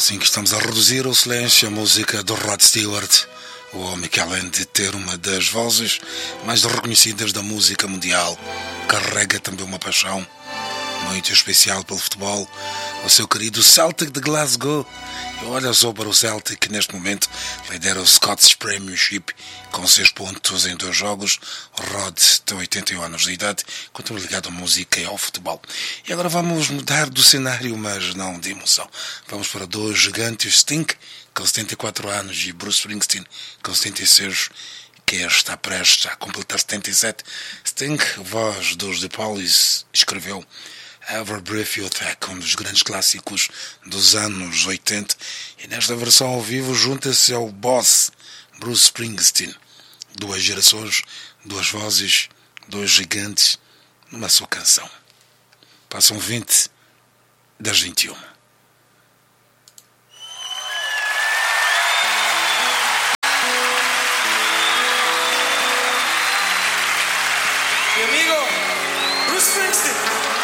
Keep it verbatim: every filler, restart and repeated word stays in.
assim que estamos a reduzir o silêncio, a música do Rod Stewart, o homem que, além de ter uma das vozes mais reconhecidas da música mundial, carrega também uma paixão muito especial pelo futebol, o seu querido Celtic de Glasgow. E olha só para o Celtic, que neste momento lidera o Scottish Premiership com seis pontos em dois jogos. Rod tem oitenta e um anos de idade, continua ligado à música e ao futebol. E agora vamos mudar do cenário, mas não de emoção. Vamos para dois gigantes, Sting, com setenta e quatro anos, e Bruce Springsteen, com setenta e seis, que está prestes a completar setenta e sete. Sting, voz dos The Police, escreveu Every Breath You Take, um dos grandes clássicos dos anos oitenta, e nesta versão ao vivo junta-se ao boss Bruce Springsteen. Duas gerações, duas vozes, dois gigantes numa só canção. Passam vinte das vinte e uma. Mi amigo Bruce Springsteen.